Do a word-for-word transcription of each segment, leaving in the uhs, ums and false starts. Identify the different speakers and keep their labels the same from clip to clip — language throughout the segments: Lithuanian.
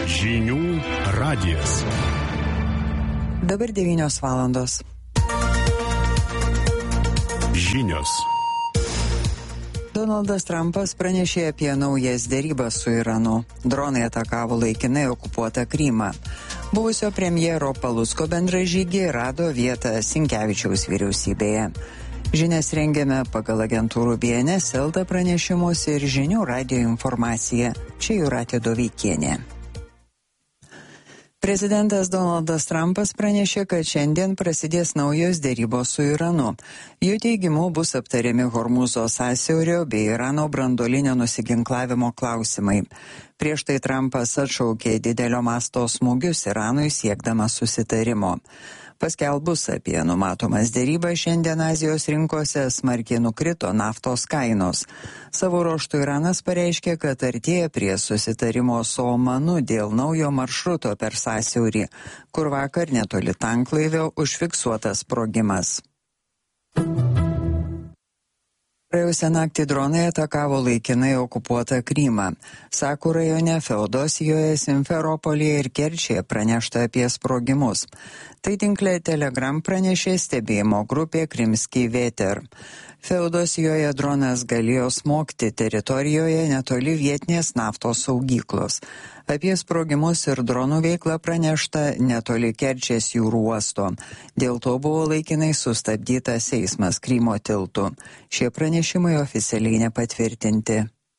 Speaker 1: Žinių radijas.
Speaker 2: Dabar devynios valandos.
Speaker 1: Žinios.
Speaker 2: Donaldas Trumpas pranešė apie naujas derybas su Iranu. Dronai atakavo laikinai okupuotą Krymą. Buvusio premjero Palucko bendražygiai rado vietą Sinkevičiaus vyriausybėje. Žinias rengiame pagal agentūrų B N S, Elta pranešimus ir Žinių radijo informaciją. Čia Jūratė Doveikienė. Prezidentas Donaldas Trumpas pranešė, kad šiandien prasidės naujos derybos su Iranu. Jų teigimu bus aptariami Hormūzo sąsiaurio bei Irano branduolinio nusiginklavimo klausimai. Prieš tai Trumpas atšaukė didelio masto smūgius Iranui siekdamas susitarimo. Paskelbus apie numatomas derybas, šiandien Azijos rinkose smarkiai nukrito naftos kainos. Savo ruožtu Iranas pareiškė, kad artėja prie susitarimo su Omanu dėl naujo maršruto per sąsiaurį, kur vakar netoli tanklaivio užfiksuotas sprogimas. Praėjusią naktį dronai atakavo laikinai okupuotą Krymą. Sakų rajone, Feodosijoje, Simferopolyje ir Kerčėje pranešta apie sprogimus. Tai tinkle Telegram pranešė stebėjimo grupė Krimski Veter. Feodosijoje dronas galėjo smogti teritorijoje netoli vietinės naftos saugyklos. Apie sprogimus ir dronų veiklą pranešta netoli Kerčės jūrų uosto. Dėl to buvo laikinai sustabdytas eismas Krymo tiltu. Šie pranešimai oficialiai nepatvirtinti.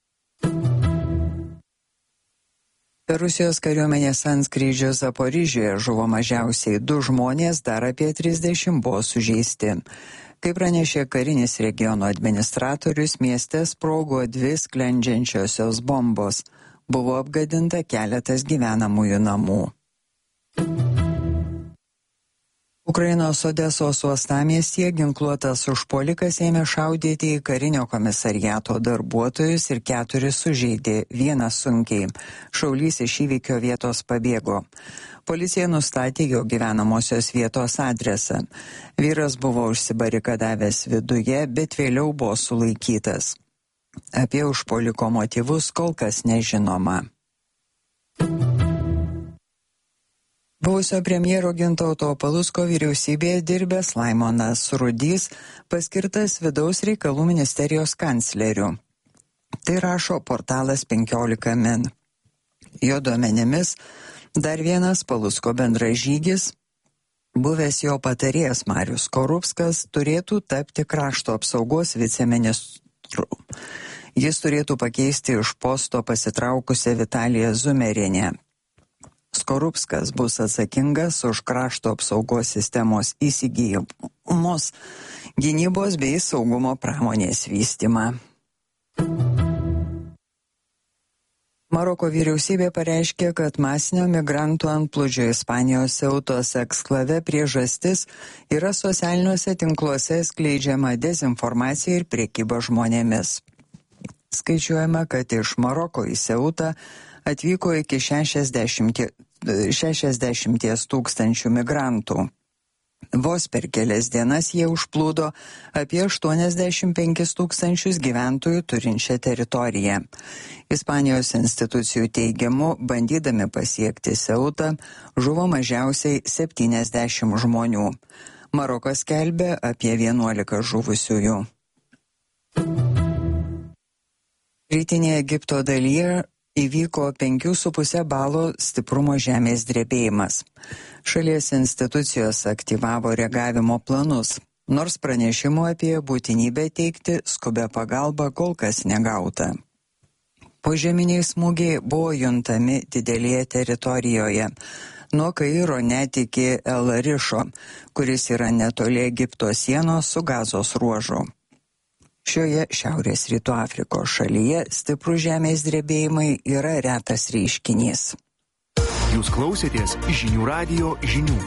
Speaker 2: Per Rusijos kariuomenės antskrydžio Zaporižėje žuvo mažiausiai du žmonės, dar apie trisdešimt buvo sužeisti. Kaip pranešė karinis regiono administratorius, mieste sprogo dvi sklendžiančiosios bombos. Buvo apgadinta keletas gyvenamųjų namų. Ukrainos Odesos uostamiestyje ginkluotas užpuolikas ėmė šaudyti į karinio komisariato darbuotojus ir keturis sužeidė, vienas sunkiai. Šaulys iš įvykio vietos pabėgo. Policija nustatė jo gyvenamosios vietos adresą. Vyras buvo užsibarikadavęs viduje, bet vėliau buvo sulaikytas. Apie užpuoliko motyvus kol kas nežinoma. Buvusio premjero Gintauto Palucko vyriausybėje dirbęs Laimonas Rudys paskirtas vidaus reikalų ministerijos kancleriu. Tai rašo portalas penkiolika min. Jo duomenimis dar vienas Palucko bendražygis, buvęs jo patarėjas Marius Skorupskas, turėtų tapti krašto apsaugos viceministru. Jis turėtų pakeisti iš posto pasitraukusią Vitaliją Zumerienę. Skorupskas bus atsakingas už krašto apsaugos sistemos įsigijimus, gynybos bei saugumo pramonės vystymą. Maroko vyriausybė pareiškė, kad masinio migrantų antplūdžio Ispanijos Ceutos eksklave priežastis yra socialiniuose tinkluose skleidžiama dezinformacija ir prekyba žmonėmis. Skaičiuojama, kad iš Maroko į Ceutą atvyko iki šešiasdešimt tūkstančių migrantų. Vos per kelias dienas jie užplūdo apie aštuoniasdešimt penkis tūkstančius gyventojų turinčią teritoriją. Ispanijos institucijų teigimu, bandydami pasiekti Ceutą, žuvo mažiausiai septyniasdešimt žmonių. Marokas skelbia apie vienuolika žuvusiųjų. Rytinėje Egipto dalyje įvyko penkių su puse balo stiprumo žemės drebėjimas. Šalies institucijos aktyvavo reagavimo planus, nors pranešimų apie būtinybę teikti skubę pagalbą kol kas negauta. Požeminiai smūgiai buvo juntami didelėje teritorijoje, nuo Kairo net iki El Rišo, kuris yra netoli Egipto sienos su Gazos ruožu. Šioje Šiaurės rytų Afrikos šalyje stiprų žemės drebėjimai yra retas reiškinys.
Speaker 1: Jūs klausėtės Žinių radijo žinių.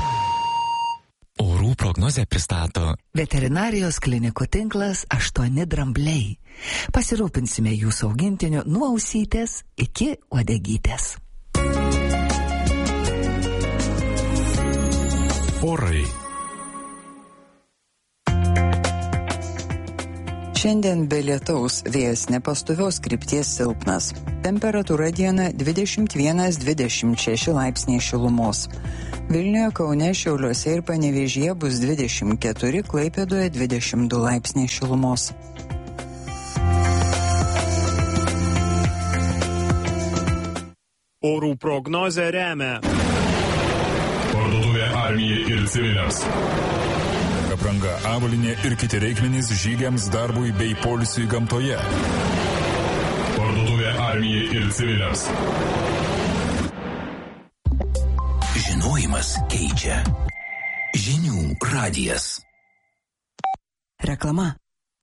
Speaker 3: Orų prognozę pristato
Speaker 4: Veterinarijos klinikų tinklas aštuoni drambliai. Pasirūpinsime jūsų augintiniu nuo ausytės iki uodegytės.
Speaker 1: Orai.
Speaker 2: Šiandien be lietaus, vėjas nepastovios krypties silpnas. Temperatūra dieną dvidešimt vienas dvidešimt šeši laipsniai šilumos. Vilniuje, Kaune, Šiauliuose ir Panevėžyje bus dvidešimt keturi, Klaipėdoje dvidešimt du laipsniai šilumos.
Speaker 3: Orų prognozę remia
Speaker 5: Parduotuvė Armijai ir civiliams.
Speaker 6: Apranga, avalynė ir kiti reikmenys žygiams, darbui bei poilsiui gamtoje.
Speaker 5: Parduotuvė Armijai ir civiliams.
Speaker 7: Žinojimas keičia. Žinių radijas.
Speaker 4: Reklama.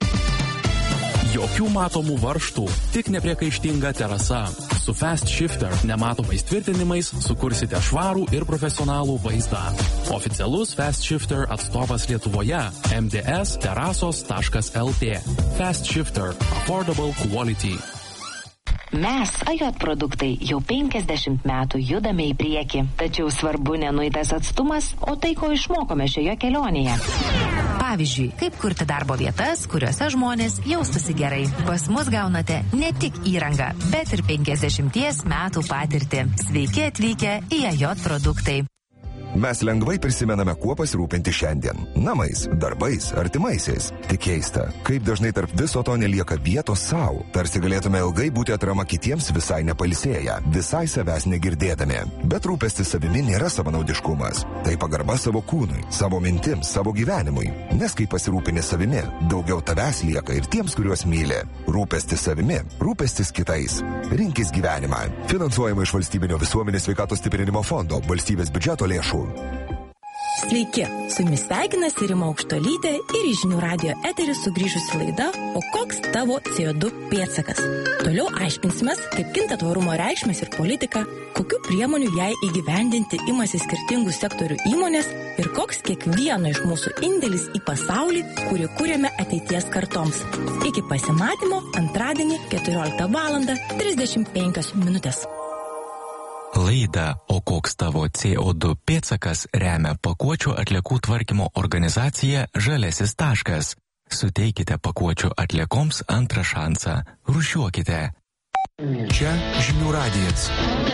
Speaker 8: Jokių matomų varžtų, tik nepriekaištinga terasa. Su Fast Shifter nematomais tvirtinimais sukursite švarų ir profesionalų vaizdą. Oficialus Fast Shifter atstovas Lietuvoje m d s terasos taškas l t. Fast Shifter. Affordable quality.
Speaker 9: Mes, A J produktai, jau penkiasdešimt metų judame į priekį. Tačiau svarbu nenueitas atstumas, o tai, ko išmokome šioje kelionėje.
Speaker 10: Pavyzdžiui, kaip kurti darbo vietas, kuriuose žmonės jaustųsi gerai. Pas mus gaunate ne tik įrangą, bet ir penkiasdešimties metų patirtį. Sveiki atvykę į A J produktai.
Speaker 11: Mes lengvai prisimename, kuo pasirūpinti šiandien. Namais, darbais, artimaisiais. Tik keista, kaip dažnai tarp viso to nelieka vietos savo. Tarsi galėtume ilgai būti atrama kitiems visai nepalsėję, visai savęs negirdėdami. Bet rūpestis savimi nėra savanaudiškumas. Tai pagarba savo kūnui, savo mintims, savo gyvenimui. Nes kai pasirūpini savimi, daugiau tavęs lieka ir tiems, kuriuos myli. Rūpestis savimi, rūpestis kitais. Rinkis gyvenimą. Finansuojama iš Valstybinio visuomenės sveikatos stiprinimo fondo, valstybės biudžeto lėšų.
Speaker 12: Sveiki, su jumis sveikinasi Rima Aukštuolytė ir į Žinių radijo eterį sugrįžusi laida O koks tavo C O du pėdsakas? Toliau aiškinsimės, kaip kinta tvarumo reikšmės ir politika, kokių priemonių jai įgyvendinti imasi skirtingų sektorių įmonės ir koks kiekvieno iš mūsų indėlis į pasaulį, kurį kūrėme ateities kartoms. Iki pasimatymo antradienį keturioliktą valandą trisdešimt penkios minutės.
Speaker 13: Laidą O koks tavo C O du pėdsakas remia pakuočių atliekų tvarkymo organizacija Žaliasis taškas. Suteikite pakuočių atliekoms antrą šansą. Rūšiuokite.
Speaker 1: Čia Žinių radijas.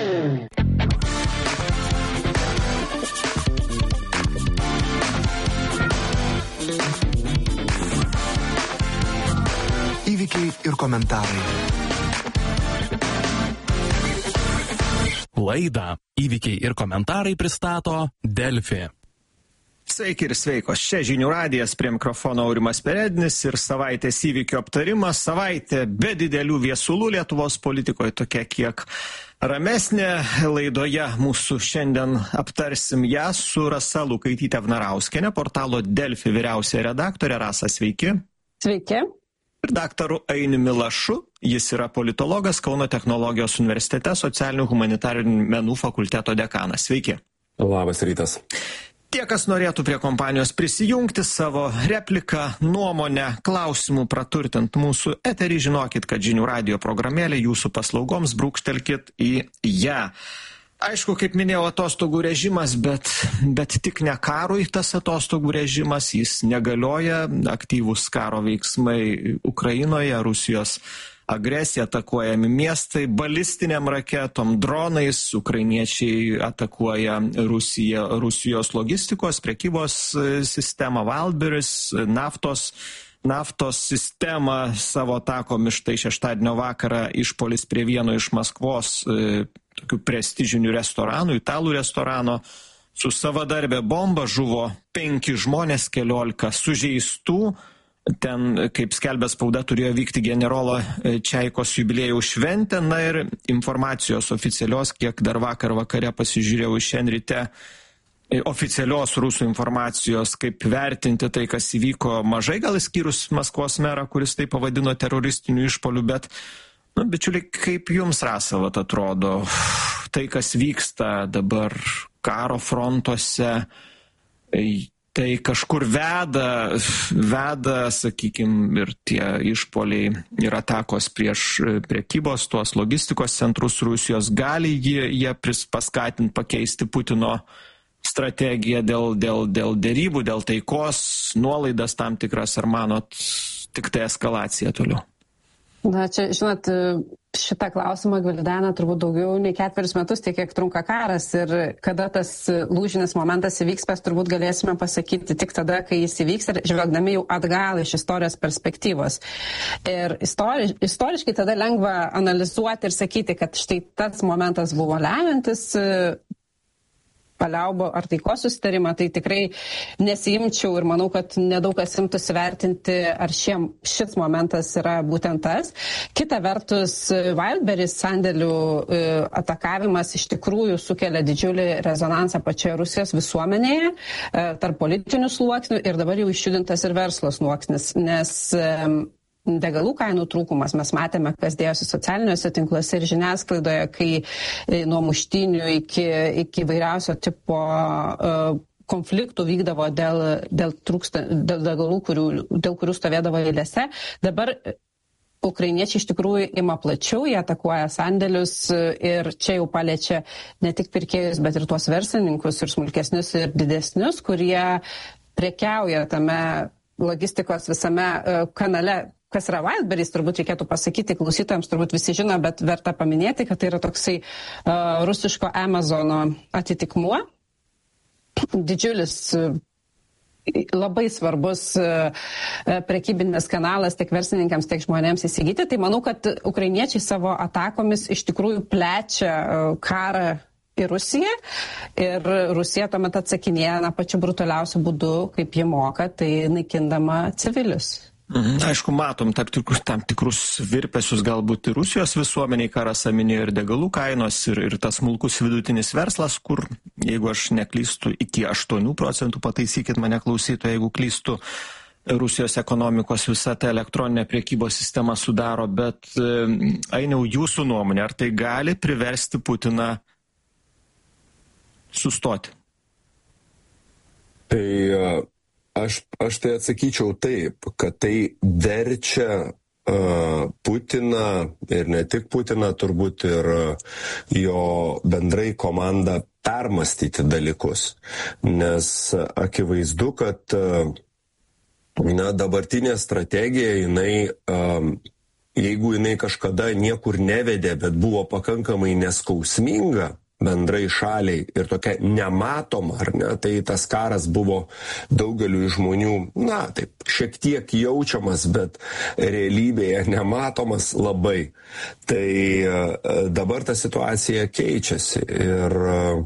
Speaker 1: Įvykiai ir komentarai.
Speaker 8: Laidą Įvykiai ir komentarai pristato Delfi.
Speaker 3: Sveiki ir sveikos. Čia Žinių radijas, prie mikrofono Aurimas Perednis ir savaitės įvykių aptarimas. Savaitė be didelių viesulų Lietuvos politikoje, tokia kiek ramesnė. Laidoje mūsų šiandien aptarsim ją su Rasa Lukaityte Vnarauskiene, portalo Delfi vyriausiaja redaktorė. Rasa, sveiki.
Speaker 14: Sveiki.
Speaker 3: Ir daktaru Ainiumi Lašu, jis yra politologas, Kauno technologijos universitete, socialinių humanitarinių menų fakulteto dekanas. Sveiki.
Speaker 15: Labas rytas.
Speaker 3: Tie, kas norėtų prie kompanijos prisijungti, savo repliką, nuomonę, klausimų praturtint mūsų eterį, žinokit, kad Žinių radijo programėlė jūsų paslaugoms, brūkštelkit į ją. Aišku, kaip minėjau, atostogų režimas, bet, bet tik ne karui tas atostogų režimas, jis negalioja, aktyvūs karo veiksmai Ukrainoje, Rusijos agresija, atakuojami miestai, balistiniam raketom, dronais, ukrainiečiai atakuoja Rusiją, Rusijos logistikos, prekybos sistemą, Wildberries, naftos, naftos sistemą savo atakomis. Štai šeštadienio vakarą išpuolis prie vieno iš Maskvos tokių prestižinių restoranų, italų restorano, su savadarbė bomba žuvo penki žmonės, keliolika sužeistų. Ten, kaip skelbė spauda, turėjo vykti generolo Čaikos jubiliejaus šventė. Na ir informacijos oficialios, kiek dar vakar vakare pasižiūrėjau šiandien ryte, oficialios rusų informacijos, kaip vertinti tai, kas įvyko, mažai, gal išskyrus Maskvos merą, kuris tai pavadino teroristiniu išpoliu, bet nu, bičiuliai, kaip jums, Rasa, vat atrodo, tai, kas vyksta dabar karo frontuose, tai kažkur veda, veda, sakykime, ir tie išpoliai ir atakos prieš prekybos, tuos logistikos centrus Rusijos, gali jie, jie paskatinti pakeisti Putino strategiją dėl, dėl, dėl derybų, dėl taikos, nuolaidas tam tikras, ar manot, tik tai eskalacija toliau?
Speaker 14: Na, čia, žinot, šitą klausimą gvildena turbūt daugiau nei ketverius metus, tiek kiek trunka karas ir kada tas lūžinis momentas įvyks, mes turbūt galėsime pasakyti tik tada, kai jis įvyks ir žvelgdami jau atgal iš istorijos perspektyvos. Ir istori, istoriškai tada lengva analizuoti ir sakyti, kad štai tas momentas buvo lemiantis paliaubo ar taikos susitarimą, tai tikrai nesiimčiau ir manau, kad nedaug kas imtųsi vertinti, ar šiem, šis momentas yra būtent tas. Kita vertus, Wildberries sandėlių atakavimas iš tikrųjų sukelia didžiulį rezonansą pačioje Rusijos visuomenėje, tarp politinių sluoksnių ir dabar jau išjudintas ir verslo sluoksnis, nes degalų kainų trūkumas, mes matėme, kas dėjosi socialiniuose tinkluose ir žiniasklaidoje, kai nuo muštynių iki, iki vairiausio tipo uh, konfliktų vykdavo dėl, dėl, trūksta, dėl degalų, kurių, dėl kurių stovėdavo eilėse. Dabar ukrainiečiai iš tikrųjų ima plačiau, jie atakuoja sandėlius ir čia jau paliečia ne tik pirkėjus, bet ir tuos verslininkus ir smulkesnius ir didesnius, kurie prekiauja tame logistikos visame uh, kanale. Kas yra Wildberries, turbūt reikėtų pasakyti, klausytojams turbūt visi žino, bet verta paminėti, kad tai yra toksai uh, rusiško Amazono atitikmuo. Didžiulis, uh, labai svarbus uh, prekybinis kanalas tiek verslininkams, tiek žmonėms įsigyti. Tai manau, kad ukrainiečiai savo atakomis iš tikrųjų plečia uh, karą į Rusiją ir Rusija tuomet atsakinėja na, pačiu brutaliausiu būdu, kaip ji moka, tai naikindama civilius.
Speaker 3: Mhm. Aišku, matom tam tikrus, tam tikrus virpesius galbūt ir Rusijos visuomeniai, ką Rasa minėjo, ir degalų kainos, ir, ir tas smulkus vidutinis verslas, kur, jeigu aš neklystu, iki aštuonių procentų, pataisykit mane klausytojai, jeigu klystu, Rusijos ekonomikos visa ta elektroninė priekybos sistema sudaro, bet Ainiau, jūsų nuomonė, ar tai gali priversti Putiną sustoti?
Speaker 15: Tai Aš, aš tai atsakyčiau taip, kad tai verčia uh, Putiną ir ne tik Putiną, turbūt ir uh, jo bendrai komandą permastyti dalykus. Nes uh, akivaizdu, kad uh, na, dabartinė strategija, jinai, um, jeigu jinai kažkada niekur nevedė, bet buvo pakankamai neskausminga, bendrai šaliai ir tokia nematoma, ar ne, tai tas karas buvo daugeliu žmonių, na, taip, šiek tiek jaučiamas, bet realybėje nematomas labai. Tai dabar ta situacija keičiasi ir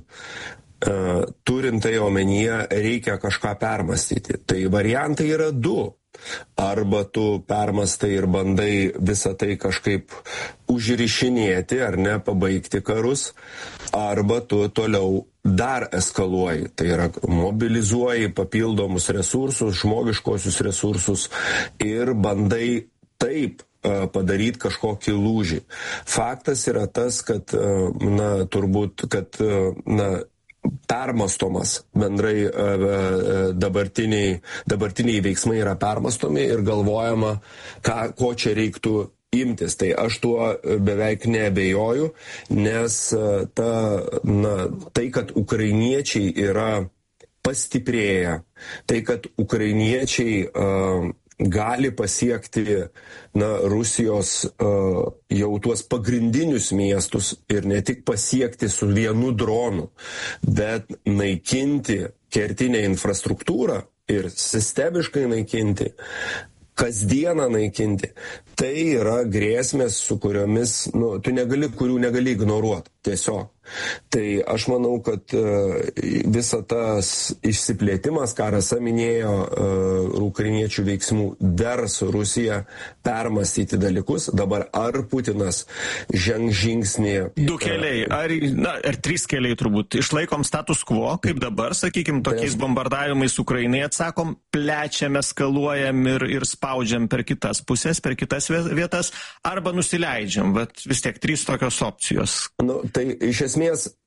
Speaker 15: turint tai omenyje reikia kažką permastyti. Tai variantai yra du. Arba tu permastai ir bandai visą tai kažkaip užrišinėti ar ne, pabaigti karus, arba tu toliau dar eskaluoji, tai yra mobilizuoji papildomus resursus, žmogiškosius resursus ir bandai taip padaryti kažkokį lūžį. Faktas yra tas, kad, na, turbūt, kad, na, permastomas bendrai dabartiniai, dabartiniai veiksmai yra permastomi ir galvojama, ką, ko čia reiktų imtis. Tai aš tuo beveik neabejoju, nes ta, na, tai, kad ukrainiečiai yra pastiprėję, tai, kad ukrainiečiai uh, gali pasiekti na, Rusijos uh, jau tuos pagrindinius miestus ir ne tik pasiekti su vienu dronu, bet naikinti kertinę infrastruktūrą ir sistemiškai naikinti, kasdieną naikinti. Tai yra grėsmės, su kuriomis, nu, tu negali, kurių negali ignoruoti. Tiesiog. Tai aš manau, kad uh, visa tas išsiplėtimas, ką Rasa minėjo, uh, ukrainiečių veiksmų vers Rusiją permastyti dalykus. Dabar ar Putinas ženg žingsnį...
Speaker 3: Du keliai, ar, na, ar trys keliai turbūt. Išlaikom status quo, kaip dabar, sakykime, tokiais bombardavimais Ukrainai atsakom, plečiam, eskaluojam ir, ir spaudžiam per kitas pusės, per kitas vietas, arba nusileidžiam, bet vis tiek trys tokios opcijos.
Speaker 15: Nu, tai iš esmės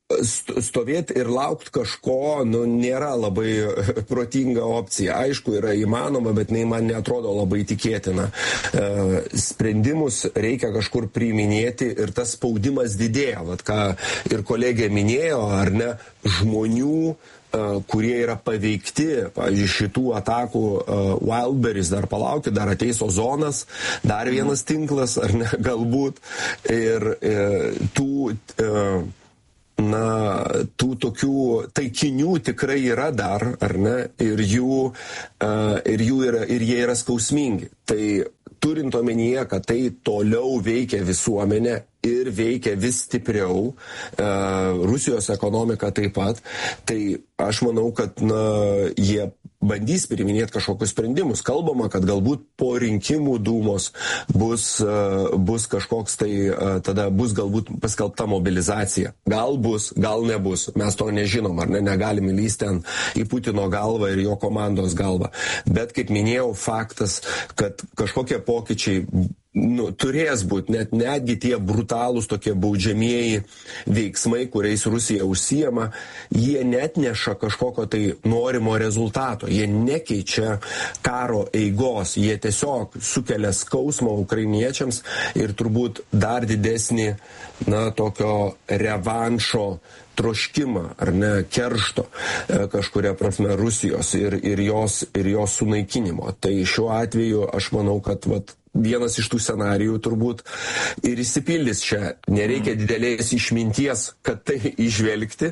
Speaker 15: stovėti ir laukti kažko, nu, nėra labai protinga opcija. Aišku, yra įmanoma, bet nei man neatrodo labai tikėtina. Sprendimus reikia kažkur priiminėti ir tas spaudimas didėja. Vat ką ir kolegė minėjo, ar ne, žmonių, kurie yra paveikti, pavyzdžiui, šitų atakų, uh, Wildberries, dar palaukit, dar ateis Ozonas, dar vienas tinklas, ar ne, galbūt. Ir uh, tų... Uh, na, tų tokių taikinių tikrai yra dar, ar ne, ir jų, uh, ir jų yra, ir jie yra skausmingi. Tai turint omenyje, kad tai toliau veikia visuomenę ir veikia vis stipriau, uh, Rusijos ekonomika taip pat, tai aš manau, kad na, jie bandys priiminėti kažkokius sprendimus. Kalbama, kad galbūt po rinkimų dūmos bus, uh, bus kažkoks tai, uh, tada bus galbūt paskelbta mobilizacija. Gal bus, gal nebus. Mes to nežinom, ar ne, negalim įlysti ten į Putino galvą ir jo komandos galvą. Bet, kaip minėjau, faktas, kad kažkokie pokyčiai nu, turės būti, net netgi tie brutalūs tokie baudžiamieji veiksmai, kuriais Rusija užsijama, jie net neša kažkokio tai norimo rezultato, jie nekeičia karo eigos, jie tiesiog sukelia skausmą ukrainiečiams ir turbūt dar didesnį, na, tokio revanšo troškimą, ar ne, keršto kažkuria prasme Rusijos ir, ir, jos, ir jos sunaikinimo. Tai šiuo atveju aš manau, kad vat, vienas iš tų scenarijų turbūt ir įsipildys čia. Nereikia didelės išminties, kad tai išvelgti,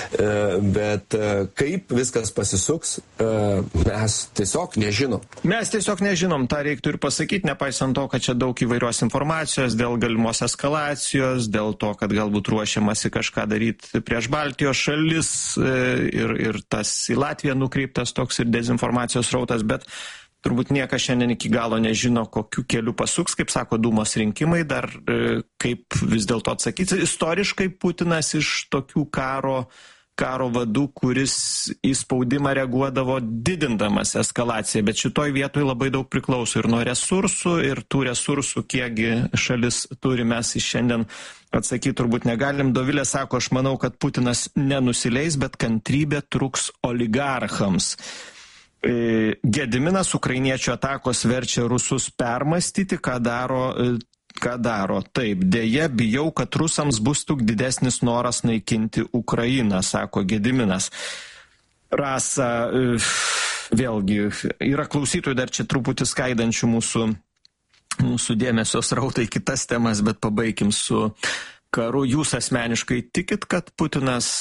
Speaker 15: bet kaip viskas pasisuks, mes tiesiog nežinom.
Speaker 3: Mes tiesiog nežinom, tą reiktų ir pasakyti, nepaisant to, kad čia daug įvairios informacijos dėl galimos eskalacijos, dėl to, kad galbūt ruošiamasi kažką daryti prieš Baltijos šalis ir, ir tas į Latviją nukreiptas toks ir dezinformacijos rautas, bet turbūt niekas šiandien iki galo nežino, kokiu keliu pasuks, kaip sako Dūmos rinkimai, dar kaip vis dėlto atsakyti. Istoriškai Putinas iš tokių karo, karo vadų, kuris į spaudimą reaguodavo didindamas eskalaciją, bet šitoj vietoj labai daug priklauso ir nuo resursų, ir tų resursų, kiekgi šalis turi, mes iš šiandien atsakyti turbūt negalim. Dovilė sako, aš manau, kad Putinas nenusileis, bet kantrybė truks oligarchams. Gediminas ukrainiečių atakos verčia rusus permastyti, ką daro, ką daro. Taip, dėja, bijau, kad rusams bus tik didesnis noras naikinti Ukrainą, sako Gediminas. Rasa, vėlgi, yra klausytojų dar čia truputį skaidančių mūsų, mūsų dėmesio srautai kitas temas, bet pabaigim su karu. Jūs asmeniškai tikit, kad Putinas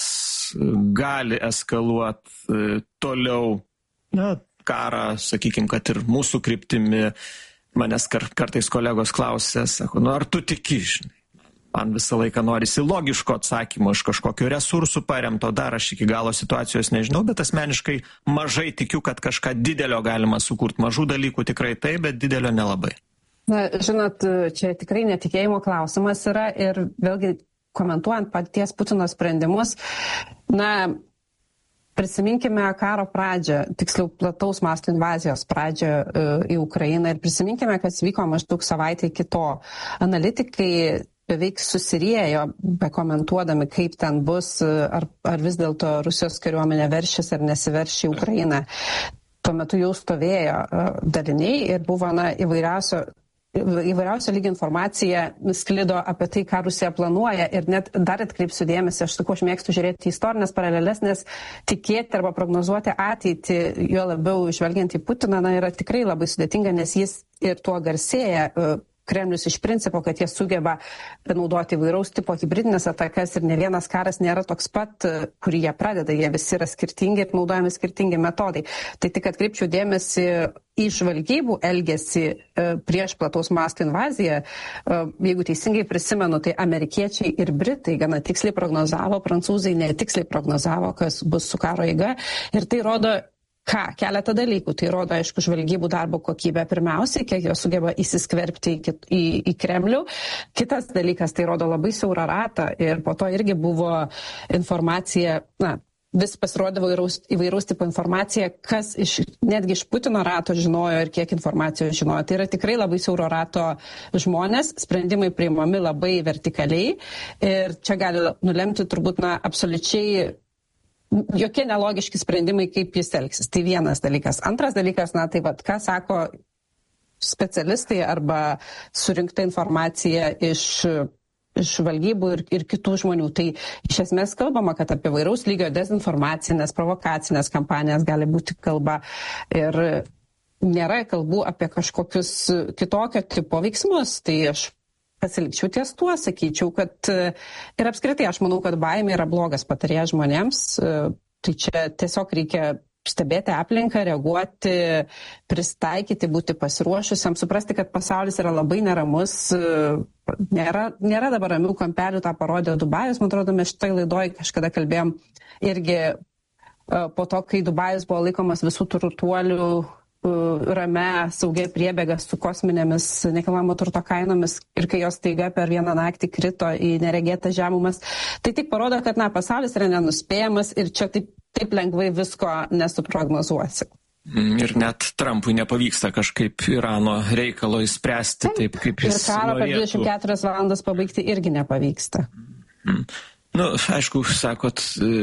Speaker 3: gali eskaluoti toliau na, karą, sakykime, kad ir mūsų kryptimi, manęs kar, kartais kolegos klausė, sako, nu ar tu tiki, žinai, man visą laiką norisi logiško atsakymo, iš kažkokio resursų paremto, dar aš iki galo situacijos nežinau, bet asmeniškai mažai tikiu, kad kažką didelio galima sukurti, mažų dalykų tikrai taip, bet didelio nelabai.
Speaker 14: Na, žinot, čia tikrai netikėjimo klausimas yra ir vėlgi komentuojant paties Putino sprendimus, na, prisiminkime karo pradžią, tiksliau plataus masto invazijos pradžią uh, į Ukrainą ir prisiminkime, kas vyko maždaug savaitę iki to. Analitikai beveik susiriejo, bekomentuodami, kaip ten bus, ar, ar vis dėlto Rusijos kariuomenė veršis ar nesiverš į Ukrainą. Tuo metu jau stovėjo uh, daliniai ir buvo na, įvairiausio įvairiausio lygio informacija sklido apie tai, ką Rusija planuoja ir net dar atkreipsiu dėmesį, aš sakau, aš mėgstu žiūrėti istorinės paralelės, nes tikėti arba prognozuoti ateitį, jo labiau žvelgiant į Putiną, na, yra tikrai labai sudėtinga, nes jis ir tuo garsėja. Kremlius iš principo, kad jie sugeba naudoti įvairaus tipo hibridinės atakas ir ne vienas karas nėra toks pat, kurį jie pradeda, jie visi yra skirtingi ir naudojami skirtingi metodai. Tai tik atkreipčiau dėmesį į žvalgybų elgesį prieš plataus masto invaziją. Jeigu teisingai prisimenu, tai amerikiečiai ir britai gana tiksliai prognozavo, prancūzai netiksliai prognozavo, kas bus su karo eiga ir tai rodo ką? Keletą dalykų. Tai rodo, aišku, žvalgybų darbo kokybę pirmiausiai, kiek jos sugeba įsiskverbti į, į, į Kremlių. Kitas dalykas, tai rodo labai siaurą ratą ir po to irgi buvo informacija, na, vis pasirodavo įvairaus, įvairaus tipo informacija, kas iš, netgi iš Putino rato žinojo ir kiek informacijos žinojo. Tai yra tikrai labai siauro rato žmonės, sprendimai priimami labai vertikaliai ir čia gali nulemti turbūt, na, absoliučiai jokie nelogiški sprendimai, kaip jis elgsis. Tai vienas dalykas. Antras dalykas, na, tai vat, ką sako specialistai arba surinkta informacija iš iš žvalgybų ir, ir kitų žmonių. Tai iš esmės kalbama, kad apie vairaus lygio dezinformacinės, provokacinės kampanijas gali būti kalba ir nėra kalbų apie kažkokius kitokio tipo veiksmus. Tai aš pasilikčiau ties tuo, sakyčiau, kad ir apskritai aš manau, kad baimė yra blogas patarėjas žmonėms. Tai čia tiesiog reikia stebėti aplinką, reaguoti, pristaikyti, būti pasiruošusiam, suprasti, kad pasaulis yra labai neramus, nėra, nėra dabar ramių kampelių, tą parodė Dubajus, man atrodo, mes šitoj laidoj kažkada kalbėjom irgi po to, kai Dubajus buvo laikomas visų turtuolių rame, saugiai priebėga su kosminėmis nekilnojamo turto kainomis ir kai jos taiga per vieną naktį krito į neregėtas žemumas. Tai tik parodo, kad na, pasaulis yra nenuspėjamas ir čia taip, taip lengvai visko nesuprognozuosi.
Speaker 3: Ir net Trumpui nepavyksta kažkaip Irano reikalo įspręsti taip, kaip jis norėtų.
Speaker 14: Ir karo per dvidešimt keturias valandas pabaigti irgi nepavyksta.
Speaker 3: Mm. Nu, aišku, sakot,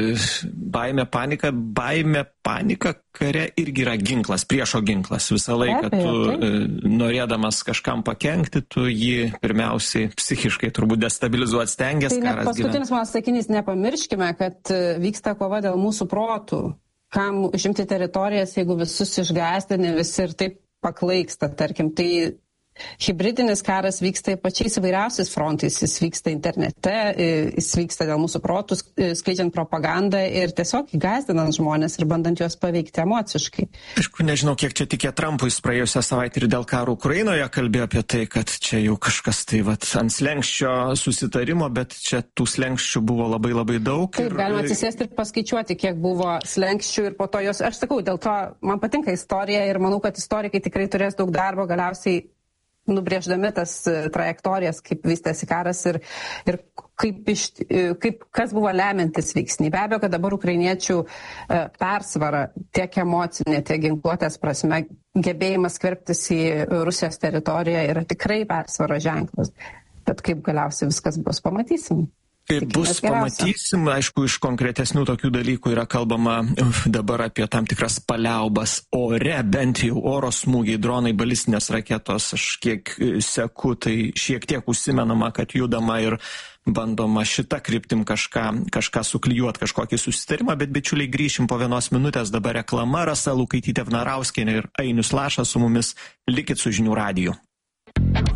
Speaker 3: baimė, panika, baimė, panika kare irgi yra ginklas, priešo ginklas. Visą laiką tu norėdamas kažkam pakenkti, tu jį pirmiausiai psichiškai turbūt destabilizuoti stengiasi.
Speaker 14: Tai net paskutinis mano sakinys, nepamirškime, kad vyksta kova dėl mūsų protų. Kam užimti teritorijas, jeigu visus išgąsdini, visi ir taip paklaiksta, tarkim. Tai hibridinis karas vyksta pačiais įvairiausiais frontais, jis vyksta internete, jis vyksta dėl mūsų protų, skleidžiant propagandą ir tiesiog įgąsdinant žmonės ir bandant juos paveikti emociškai.
Speaker 3: Aišku, nežinau, kiek čia tikė Trumpui, jis praėjusią savaitę ir dėl karo Ukrainoje kalbėjo apie tai, kad čia jau kažkas tai vat, ant slenkščio susitarimo, bet čia tų slenkščių buvo labai labai daug.
Speaker 14: Taip, ir galima atsisėsti ir paskaičiuoti, kiek buvo slenkščių ir po to jos, aš sakau, dėl to man patinka istorija ir manau, kad istorikai tikrai turės daug darbo galiausiai nubrėždami tas trajektorijas, kaip vystėsi karas ir, ir kaip, iš, kaip, kas buvo lemiantis veiksniai. Be abejo, kad dabar ukrainiečių persvara tiek emocinė, tiek ginkluotės prasme, gebėjimas skverbtis į Rusijos teritoriją yra tikrai persvara ženklas. Bet kaip galiausiai viskas bus, pamatysim.
Speaker 3: Kaip bus, pamatysim, aišku, iš konkretesnių tokių dalykų yra kalbama dabar apie tam tikras paliaubas ore, bent jau oro smūgiai, dronai, balistinės raketos, aš kiek seku, tai šiek tiek užsimenama, kad judama ir bandoma šitą kryptim kažką, kažką suklijuoti, kažkokį susitarimą, bet bičiuliai grįšim po vienos minutės, dabar reklama, Rasa Lukaitytė Vnarauskienė ir Ainius Lašas su mumis, likit su Žinių radiju.